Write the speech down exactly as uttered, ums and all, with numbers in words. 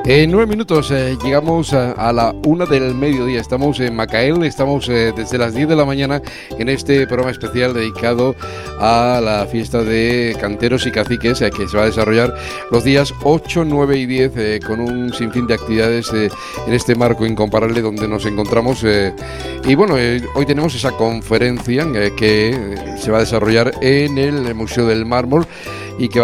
En nueve minutos eh, llegamos a, a la una del mediodía. Estamos en Macael, estamos eh, desde las diez de la mañana en este programa especial dedicado a la fiesta de canteros y caciques eh, que se va a desarrollar los días ocho, nueve y diez eh, con un sinfín de actividades eh, en este marco incomparable donde nos encontramos. Eh, y bueno, eh, hoy tenemos esa conferencia eh, que se va a desarrollar en el Museo del Mármol y que